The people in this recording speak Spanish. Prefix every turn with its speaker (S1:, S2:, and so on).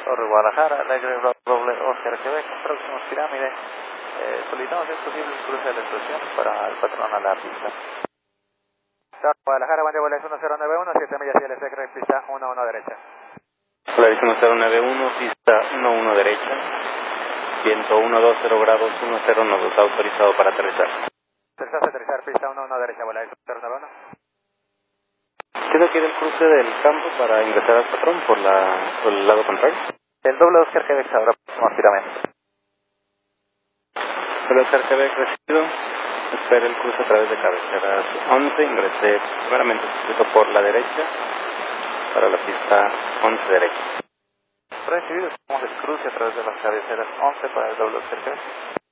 S1: Torre Guadalajara, Alegre, Roble, Oscar, Quebec, próximos Pirámide. Solicitamos si es posible el cruce de la estación para el patrón a la pista. Torre Guadalajara, buen día, bola es 1091, 7 millas y LSEC, pista 11 derecha.
S2: La dirección 1091, pista 11 derecha, viento 120 grados, 10 nos está autorizado para aterrizar.
S1: Autorizados a aterrizar, pista 11 derecha, bola es 1091.
S2: ¿Queda aquí del cruce del campo para ingresar al patrón por el lado contrario?
S1: El doble Oscar Quebec, ahora próximos Pirámide.
S2: Doble Oscar Quebec recibido, espera el cruce a través de cabeceras 11, ingresé primeramente circuito por la derecha para la pista 11 derecha.
S1: Recibido, tomamos el cruce a través de las cabeceras 11 para el doble Oscar Quebec.